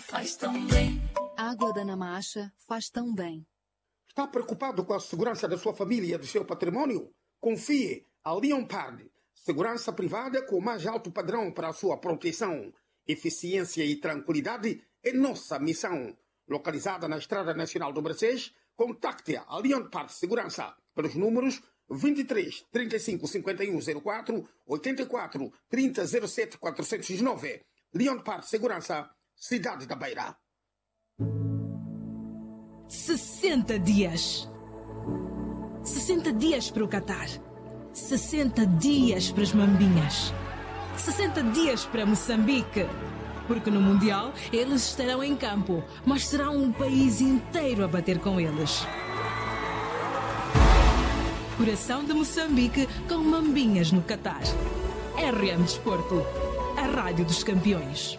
faz tão bem. Água da Namacha faz tão bem. Está preocupado com a segurança da sua família e do seu patrimônio? Confie a Leonpard, segurança privada com o mais alto padrão para a sua proteção. Eficiência e tranquilidade é nossa missão. Localizada na Estrada Nacional do Bracês, contacte a Leonpard Segurança pelos números 23 35 51 04 84 30 07 409. Leonpard Segurança, Cidade da Beira. 60 dias. 60 dias para o Qatar. 60 dias para as Mambinhas. 60 dias para Moçambique. Porque no Mundial eles estarão em campo, mas será um país inteiro a bater com eles. Coração de Moçambique com Mambinhas no Qatar. RM Desporto, a rádio dos campeões.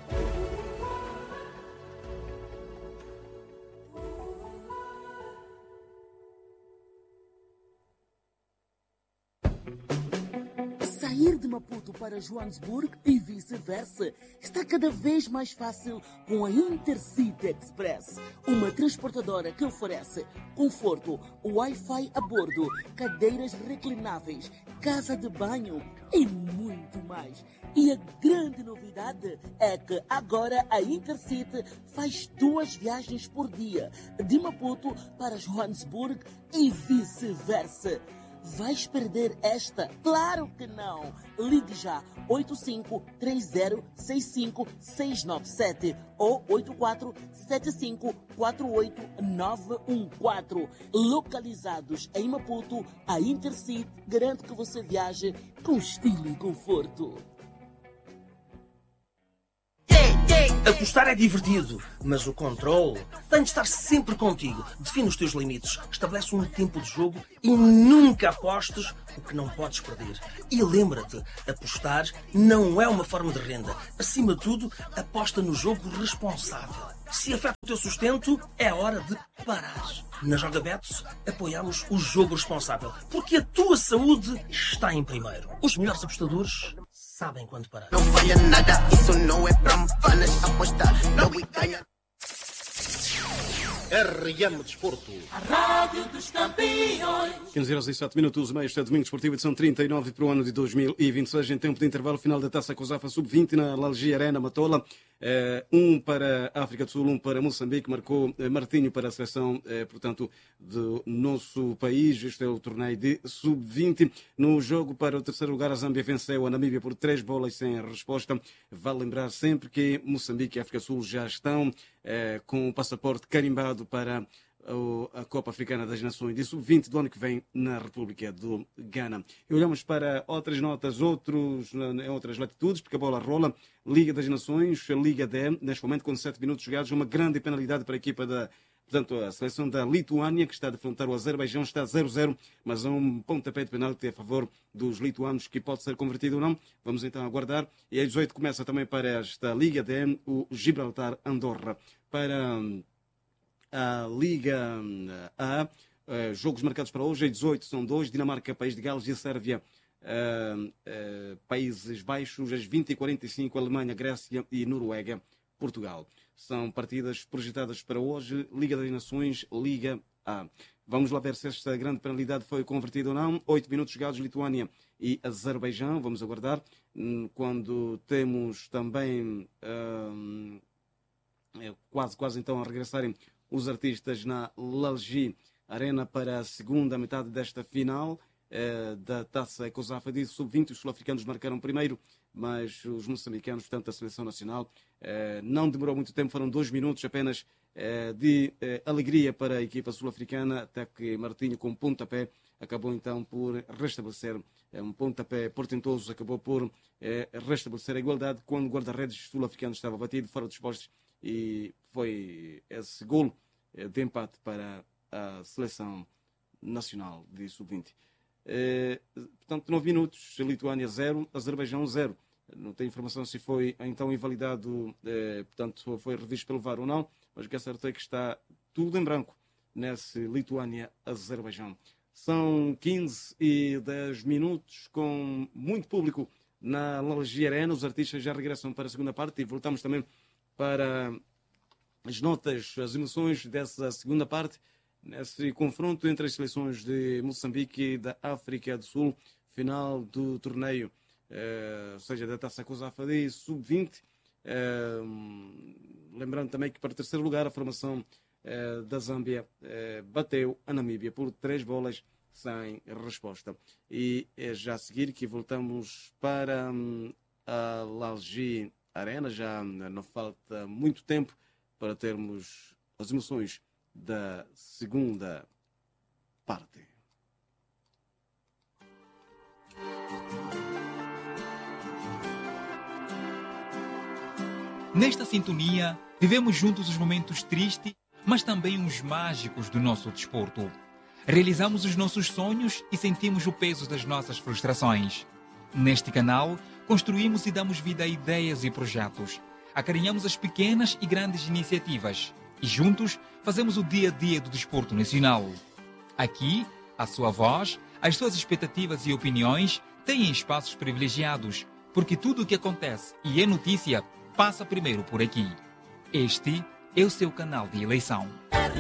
Sair de Maputo para Joanesburgo e vice-versa está cada vez mais fácil com a Intercity Express, uma transportadora que oferece conforto, Wi-Fi a bordo, cadeiras reclináveis, casa de banho e muito mais. E a grande novidade é que agora a Intercity faz 2 viagens por dia, de Maputo para Joanesburgo e vice-versa. Vais perder esta? Claro que não! Ligue já 8530-65697 ou 8475-48914. Localizados em Maputo, a Intercity garante que você viaje com estilo e conforto. Apostar é divertido, mas o controle tem de estar sempre contigo. Define os teus limites, estabelece um tempo de jogo e nunca apostes o que não podes perder. E lembra-te, apostar não é uma forma de renda. Acima de tudo, aposta no jogo responsável. Se afeta o teu sustento, é hora de parar. Na Jogabets, apoiamos o jogo responsável, porque a tua saúde está em primeiro. Os melhores apostadores sabem quando parar. Não falha nada, isso não é para fanas. Apostar, logo e ganha. RM Desporto. A rádio dos campeões. 15h07, meio, este é domingo desportivo, edição 39 para o ano de 2026, em tempo de intervalo final da Taça COSAFA Sub-20 na Lalgia Arena Matola. Um para a África do Sul, um para Moçambique, marcou Martinho para a seleção, portanto, do nosso país. Este é o torneio de Sub-20. No jogo para o terceiro lugar, a Zâmbia venceu a Namíbia por 3 bolas sem resposta. Vale lembrar sempre que Moçambique e África do Sul já estão com o passaporte carimbado para a Copa Africana das Nações de Sub-20 do ano que vem na República do Ghana. E olhamos para outras notas, em outras latitudes, porque a bola rola. Liga das Nações, Liga D, neste momento com 7 minutos jogados, uma grande penalidade para a equipa portanto, a seleção da Lituânia, que está a defrontar o Azerbaijão, está 0-0, mas há um pontapé de penalti a favor dos lituanos, que pode ser convertido ou não. Vamos então aguardar. E às 18 começa também para esta Liga D, o Gibraltar-Andorra. Para a Liga A, jogos marcados para hoje, às 18 são 2, Dinamarca, País de Gales e a Sérvia, Países Baixos, às 20h45, Alemanha, Grécia e Noruega, Portugal. São partidas projetadas para hoje, Liga das Nações, Liga A. Vamos lá ver se esta grande penalidade foi convertida ou não. 8 minutos jogados, Lituânia e Azerbaijão. Vamos aguardar. Quando temos também quase então a regressarem os artistas na Lalgia Arena para a segunda metade desta final da Taça COSAFA de Sub-20. Os sul-africanos marcaram primeiro, mas os moçambicanos, portanto, a seleção nacional, não demorou muito tempo, foram 2 minutos apenas de alegria para a equipa sul-africana, até que Martinho, com pontapé, acabou então por restabelecer, um pontapé portentoso, acabou por restabelecer a igualdade quando o guarda-redes sul-africano estava batido fora dos postes, e foi esse golo de empate para a seleção nacional de Sub-20. Portanto, 9 minutos, Lituânia 0, Azerbaijão 0. Não tenho informação se foi então invalidado, portanto, foi revisto pelo VAR ou não, mas o que é certo é que está tudo em branco nesse Lituânia-Azerbaijão. São 15 e 10 minutos com muito público na Lalgia Arena. Os artistas já regressam para a segunda parte e voltamos também para as notas, as emoções dessa segunda parte, nesse confronto entre as seleções de Moçambique e da África do Sul, final do torneio, ou seja, da Taça COSAFA de Sub-20. Lembrando também que para o terceiro lugar a formação da Zâmbia bateu a Namíbia por 3 bolas sem resposta. E é já a seguir que voltamos para a Lalji Arena. Já não falta muito tempo para termos as emoções da segunda parte. Nesta sintonia, vivemos juntos os momentos tristes, mas também os mágicos do nosso desporto. Realizamos os nossos sonhos e sentimos o peso das nossas frustrações. Neste canal, construímos e damos vida a ideias e projetos. Acarinhamos as pequenas e grandes iniciativas. E juntos, fazemos o dia a dia do desporto nacional. Aqui, a sua voz, as suas expectativas e opiniões têm espaços privilegiados, porque tudo o que acontece e é notícia passa primeiro por aqui. Este é o seu canal de eleição.